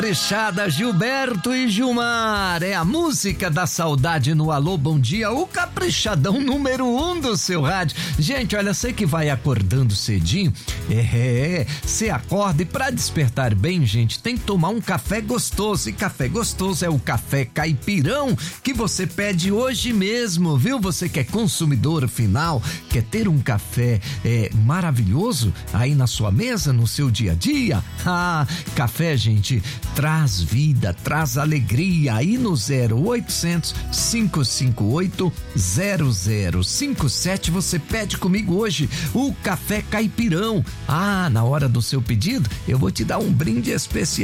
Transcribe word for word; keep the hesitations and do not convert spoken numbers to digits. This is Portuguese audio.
Caprichada, Gilberto e Gilmar, é a música da saudade no Alô Bom Dia, o caprichadão número um do seu rádio. Gente, olha, você que vai acordando cedinho, é, você acorda e pra despertar bem, gente, tem que tomar um café gostoso, e café gostoso é o café caipirão que você pede hoje mesmo, viu? Você que é consumidor final, quer ter um café é, maravilhoso aí na sua mesa, no seu dia a dia? Ah, café, gente, traz vida, traz alegria. Aí no zero oitocentos, cinco cinco oito, zero zero cinco sete você pede comigo hoje o café caipirão. Ah, na hora do seu pedido eu vou te dar um brinde especial.